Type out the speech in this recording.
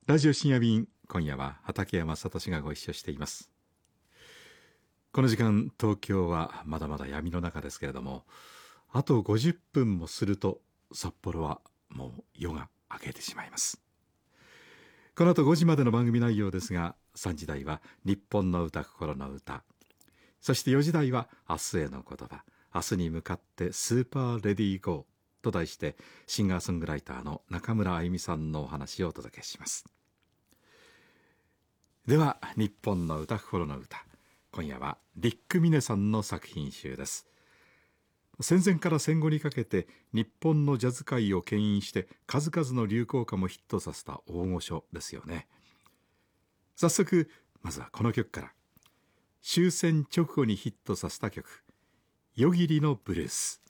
ラジオ深夜便、今夜は畠山聡がご一緒しています。この時間、東京はまだまだ闇の中ですけれども、あと50分もすると札幌はもう夜が明けてしまいます。この後5時までの番組内容ですが、3時台は日本の歌、心の歌、そして4時台は明日への言葉、明日に向かってスーパーレディーゴーと題して、シンガーソングライターの中村あゆみさんのお話をお届けします。では、日本の歌、心の歌、今夜はリック・ミネさんの作品集です。戦前から戦後にかけて日本のジャズ界を牽引して数々の流行歌もヒットさせた大御所ですよね。早速、まずはこの曲から。終戦直後にヒットさせた曲、夜霧のブルース。